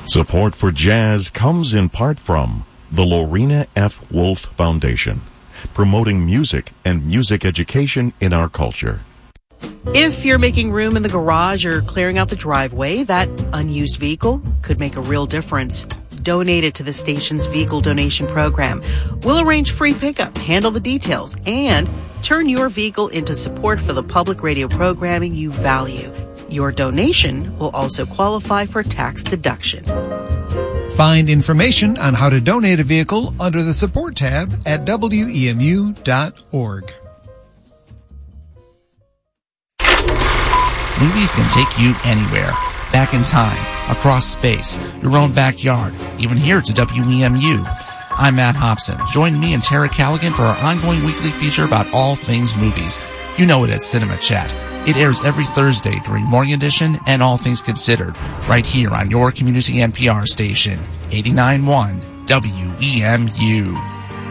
Support for jazz comes in part from the Lorena F. Wolf Foundation, promoting music and music education in our culture. If you're making room in the garage or clearing out the driveway, that unused vehicle could make a real difference. Donate it to the station's vehicle donation program. We'll arrange free pickup, handle the details, and turn your vehicle into support for the public radio programming you value. Your donation will also qualify for tax deduction. Find information on how to donate a vehicle under the support tab at WEMU.org. Movies can take you anywhere, back in time, across space, your own backyard, even here to WEMU. I'm Matt Hobson. Join me and Tara Callaghan for our ongoing weekly feature about all things movies. You know it as Cinema Chat. It airs every Thursday during Morning Edition and All Things Considered, right here on your community NPR station, 89.1 WEMU.